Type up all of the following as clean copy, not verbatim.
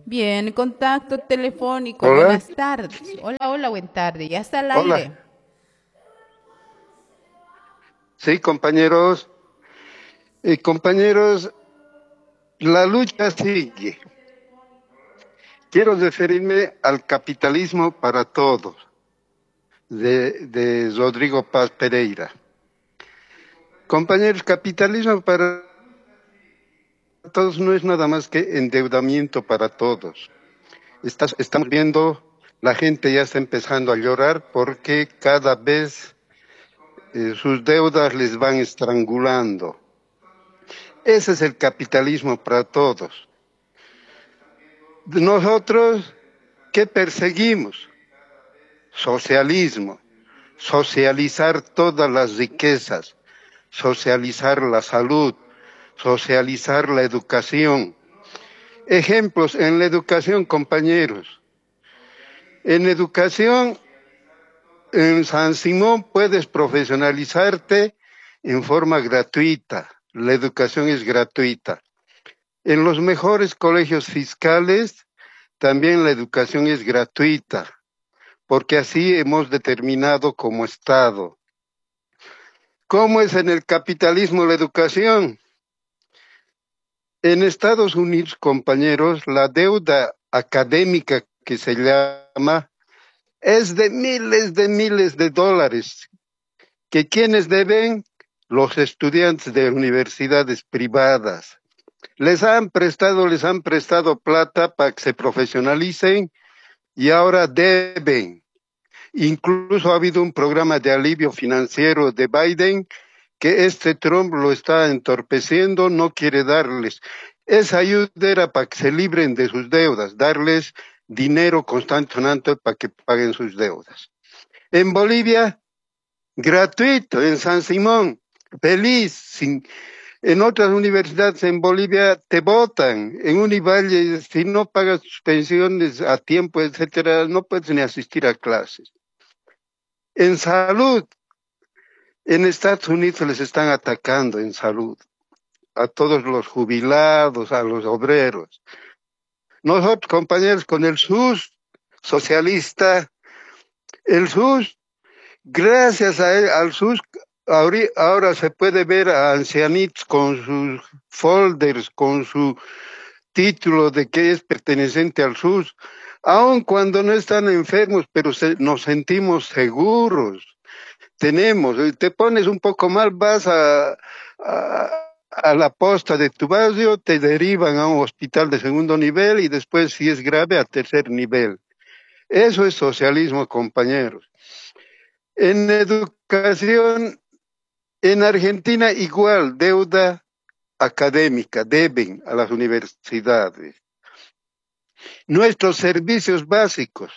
Bien, contacto telefónico. Hola, Buenas tardes. Hola, hola, buen tarde. Ya está al hola. aire. Sí, compañeros. Compañeros, la lucha sigue. Quiero referirme al capitalismo para todos, de Rodrigo Paz Pereira. Compañeros, capitalismo para todos no es nada más que endeudamiento para todos. Estamos viendo, la gente ya está empezando a llorar porque cada vez sus deudas les van estrangulando. Ese es el capitalismo para todos. Nosotros, ¿qué perseguimos? Socialismo, socializar todas las riquezas, socializar la salud, socializar la educación. Ejemplos en la educación, compañeros. En educación, en San Simón puedes profesionalizarte en forma gratuita. La educación es gratuita. En los mejores colegios fiscales, también la educación es gratuita, porque así hemos determinado como Estado. ¿Cómo es en el capitalismo la educación? En Estados Unidos, compañeros, la deuda académica que se llama es de miles de dólares, que quienes deben los estudiantes de universidades privadas. Les han prestado plata para que se profesionalicen y ahora deben. Incluso ha habido un programa de alivio financiero de Biden que este Trump lo está entorpeciendo, no quiere darles. Esa ayuda era para que se libren de sus deudas, darles dinero constante para que paguen sus deudas. En Bolivia, gratuito, en San Simón, feliz, en otras universidades en Bolivia te votan, en Univalle, si no pagas tus pensiones a tiempo, etcétera, no puedes ni asistir a clases. En salud, en Estados Unidos les están atacando en salud, a todos los jubilados, a los obreros. Nosotros, compañeros, con el SUS socialista, el SUS, gracias al SUS, ahora se puede ver a ancianitos con sus folders, con su título de que es perteneciente al SUS, aun cuando no están enfermos, pero nos sentimos seguros. Te pones un poco mal, vas a, a la posta de tu barrio, te derivan a un hospital de segundo nivel y después, si es grave, a tercer nivel. Eso es socialismo, compañeros. En educación, en Argentina igual, deuda académica, deben a las universidades. Nuestros servicios básicos.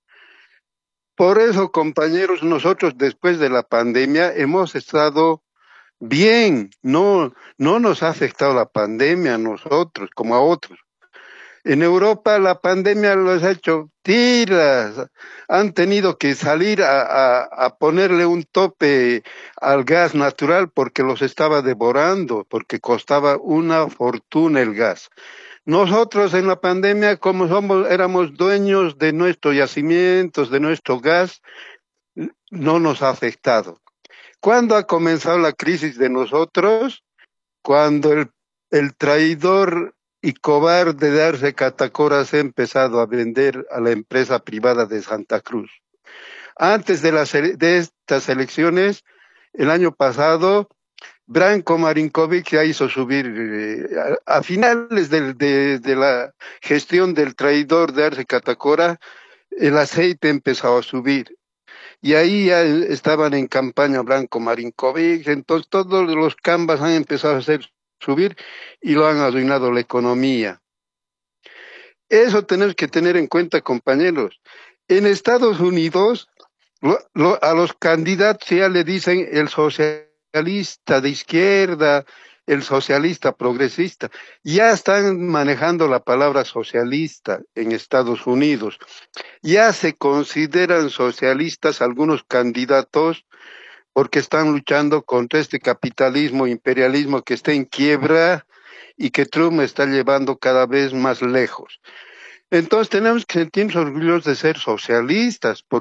Por eso, compañeros, nosotros después de la pandemia hemos estado bien, no nos ha afectado la pandemia a nosotros como a otros. En Europa la pandemia los ha hecho tiras, han tenido que salir a ponerle un tope al gas natural porque los estaba devorando, porque costaba una fortuna el gas. Nosotros en la pandemia, como éramos dueños de nuestros yacimientos, de nuestro gas, no nos ha afectado. ¿Cuándo ha comenzado la crisis de nosotros? Cuando el traidor y cobarde de Arce Catacora se ha empezado a vender a la empresa privada de Santa Cruz. Antes de estas elecciones, el año pasado, Branko Marinkovic ya hizo subir, a finales de la gestión del traidor de Arce Catacora, el aceite empezó a subir. Y ahí ya estaban en campaña Blanco Marinkovic, entonces todos los cambas han empezado a hacer subir y lo han arruinado la economía. Eso tenemos que tener en cuenta, compañeros. En Estados Unidos, a los candidatos ya le dicen el socialista de izquierda, el socialista progresista. Ya están manejando la palabra socialista en Estados Unidos. Ya se consideran socialistas algunos candidatos porque están luchando contra este capitalismo, imperialismo que está en quiebra y que Trump está llevando cada vez más lejos. Entonces tenemos que sentirnos orgullosos de ser socialistas,